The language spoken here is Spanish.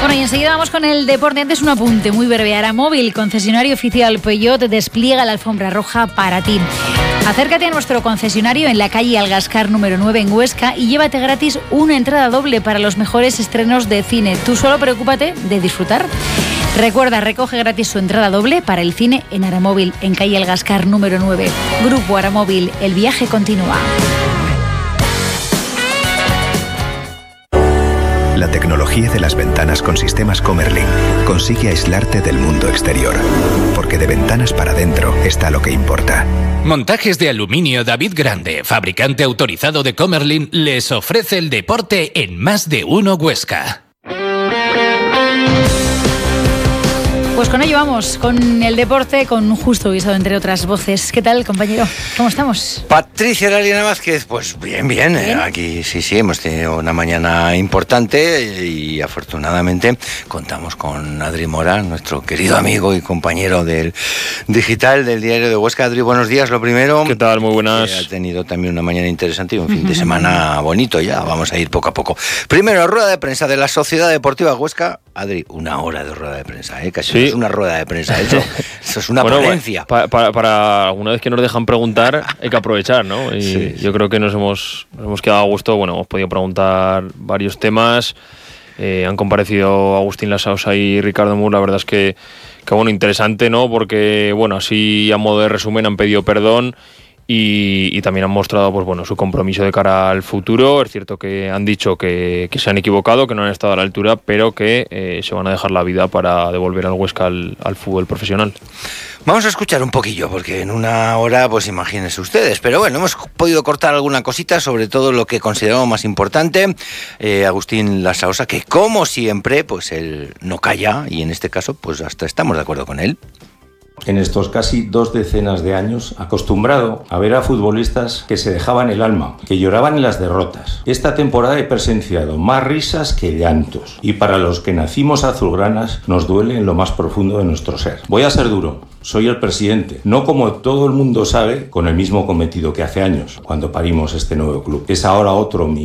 Bueno, y enseguida vamos con el deporte. Antes un apunte muy breve. Aramóvil, concesionario oficial Peugeot, despliega la alfombra roja para ti. Acércate a nuestro concesionario en la calle Algascar número 9 en Huesca y llévate gratis una entrada doble para los mejores estrenos de cine. Tú solo preocúpate de disfrutar. Recuerda, recoge gratis su entrada doble para el cine en Aramóvil, en calle Algascar número 9. Grupo Aramóvil, el viaje continúa. La tecnología de las ventanas con sistemas Comerlin consigue aislarte del mundo exterior, porque de ventanas para adentro está lo que importa. Montajes de aluminio David Grande, fabricante autorizado de Comerlin, les ofrece el deporte en Más de Uno Huesca. Pues con ello vamos, con el deporte, con Justo Guisado, entre otras voces. ¿Qué tal, compañero? ¿Cómo estamos? Patricia Larina Vázquez, pues bien. Aquí sí, hemos tenido una mañana importante y afortunadamente contamos con Adri Mora, nuestro querido amigo y compañero del digital del Diario de Huesca. Adri, buenos días, lo primero. ¿Qué tal? Muy buenas. Ha tenido también una mañana interesante y un fin de semana bonito, ya vamos a ir poco a poco. Primero, rueda de prensa de la Sociedad Deportiva Huesca. Adri, una hora de rueda de prensa, casi sí. Es una rueda de prensa, eso es una ponencia. Para alguna vez que nos dejan preguntar hay que aprovechar, ¿no? Y sí. Yo creo que nos hemos quedado a gusto. Bueno, hemos podido preguntar varios temas. Han comparecido Agustín Lasausa y Ricardo Mur. La verdad es que bueno, interesante, ¿no? Porque, bueno, así a modo de resumen han pedido perdón y también han mostrado, pues bueno, su compromiso de cara al futuro. Es cierto que han dicho que se han equivocado, que no han estado a la altura, pero que se van a dejar la vida para devolver al Huesca al fútbol profesional. Vamos a escuchar un poquillo, porque en una hora, pues imagínense ustedes. Pero bueno, hemos podido cortar alguna cosita, sobre todo lo que consideramos más importante. Agustín Lasausa, que como siempre, pues él no calla, y en este caso, pues hasta estamos de acuerdo con él. En estos casi 2 decenas de años, acostumbrado a ver a futbolistas que se dejaban el alma, que lloraban en las derrotas. Esta temporada he presenciado más risas que llantos, y para los que nacimos azulgranas nos duele en lo más profundo de nuestro ser. Voy a ser duro, soy el presidente, no como todo el mundo sabe, con el mismo cometido que hace años, cuando parimos este nuevo club. Es ahora otro mío.